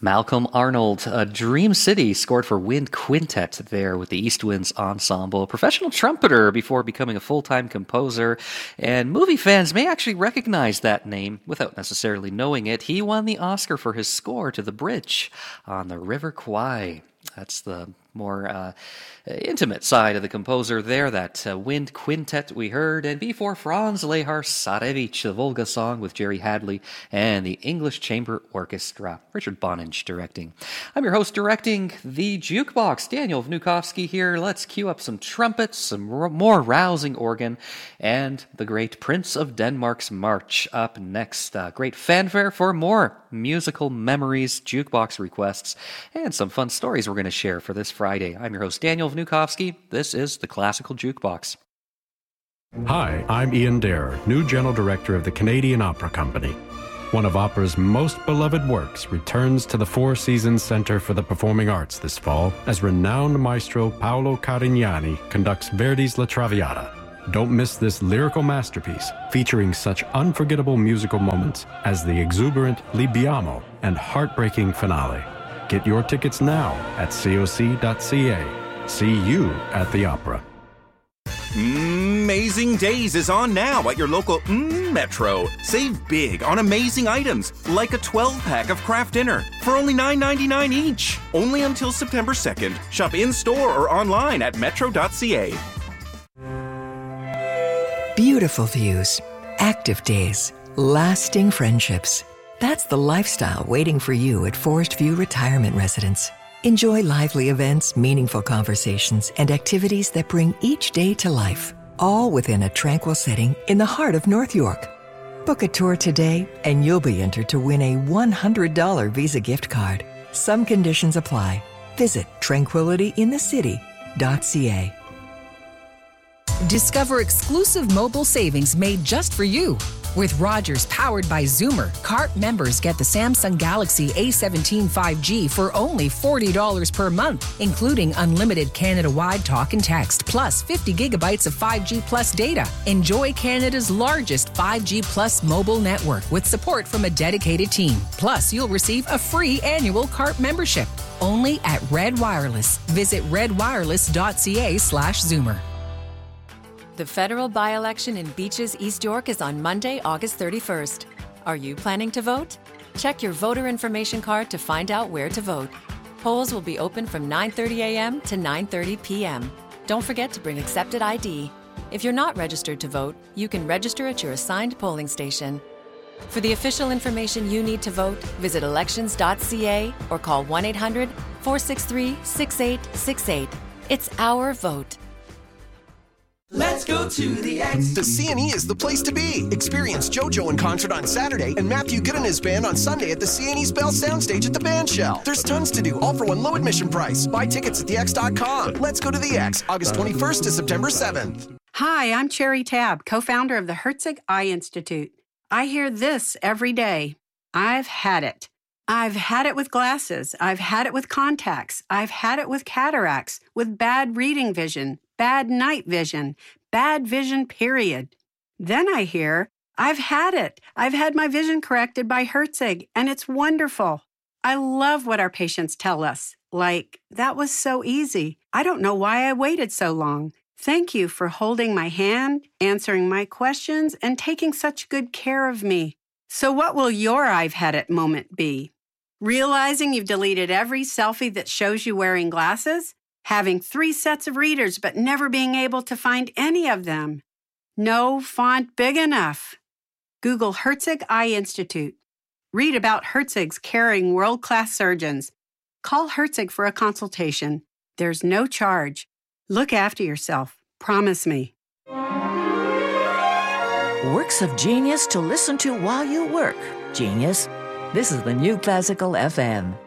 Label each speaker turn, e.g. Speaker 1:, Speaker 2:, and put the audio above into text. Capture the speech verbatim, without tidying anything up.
Speaker 1: Malcolm Arnold, uh, Dream City, scored for Wind Quintet there with the East Winds Ensemble. Professional trumpeter before becoming a full-time composer. And movie fans may actually recognize that name without necessarily knowing it. He won the Oscar for his score to The Bridge on the River Kwai. That's the more uh, intimate side of the composer there, that uh, Wind Quintet we heard. And before, Franz Lehar Sarevich, the Volga song with Jerry Hadley and the English Chamber Orchestra. Richard Boninge directing. I'm your host directing the Jukebox, Daniel Vnukovsky here. Let's cue up some trumpets, some r- more rousing organ, and the great Prince of Denmark's March up next. Uh, great fanfare for more musical memories, jukebox requests, and some fun stories we're going to share for this Friday. I'm your host, Daniel Vnukovsky. This is the Classical Jukebox.
Speaker 2: Hi, I'm Ian Dare, new General Director of the Canadian Opera Company. One of opera's most beloved works returns to the Four Seasons Center for the Performing Arts this fall as renowned maestro Paolo Carignani conducts Verdi's La Traviata. Don't miss this lyrical masterpiece featuring such unforgettable musical moments as the exuberant Libiamo and heartbreaking finale. Get your tickets now at C O C dot C A. See you at the opera.
Speaker 3: Amazing Days is on now at your local mm, Metro. Save big on amazing items like a twelve-pack of Kraft Dinner for only nine ninety-nine each. Only until September second. Shop in-store or online at metro dot c a.
Speaker 4: Beautiful views, active days, lasting friendships. That's the lifestyle waiting for you at Forest View Retirement Residence. Enjoy lively events, meaningful conversations, and activities that bring each day to life, all within a tranquil setting in the heart of North York. Book a tour today, and you'll be entered to win a one hundred dollars Visa gift card. Some conditions apply. Visit tranquility in the city dot c a.
Speaker 5: Discover exclusive mobile savings made just for you. With Rogers powered by Zoomer, C A R T members get the Samsung Galaxy A seventeen five G for only forty dollars per month, including unlimited Canada-wide talk and text, plus fifty gigabytes of five G Plus data. Enjoy Canada's largest five G Plus mobile network with support from a dedicated team. Plus, you'll receive a free annual C A R T membership. Only at Red Wireless. Visit red wireless dot c a slash zoomer.
Speaker 6: The federal by-election in Beaches, East York is on Monday, August thirty-first. Are you planning to vote? Check your voter information card to find out where to vote. Polls will be open from nine thirty a.m. to nine thirty p.m. Don't forget to bring accepted I D. If you're not registered to vote, you can register at your assigned polling station. For the official information you need to vote, visit elections dot c a or call one eight hundred four six three six eight six eight. It's our vote.
Speaker 7: Let's go to the X.
Speaker 8: The C and E is the place to be. Experience JoJo in concert on Saturday and Matthew Good and his band on Sunday at the C and E Bell Soundstage at the Band Shell. There's tons to do, all for one low admission price. Buy tickets at the x dot com. Let's go to the X, August twenty-first to September seventh.
Speaker 9: Hi, I'm Cherry Tabb, co-founder of the Herzig Eye Institute. I hear this every day. I've had it. I've had it with glasses. I've had it with contacts. I've had it with cataracts, with bad reading vision, bad night vision, bad vision, period. Then I hear, I've had it. I've had my vision corrected by Herzig, and it's wonderful. I love what our patients tell us. Like, that was so easy. I don't know why I waited so long. Thank you for holding my hand, answering my questions, and taking such good care of me. So what will your I've had it moment be? Realizing you've deleted every selfie that shows you wearing glasses? Having three sets of readers but never being able to find any of them? No font big enough? Google Herzig Eye Institute. Read about Herzig's caring world-class surgeons. Call Herzig for a consultation. There's no charge. Look after yourself. Promise me.
Speaker 10: Works of genius to listen to while you work. Genius. This is the New Classical F M.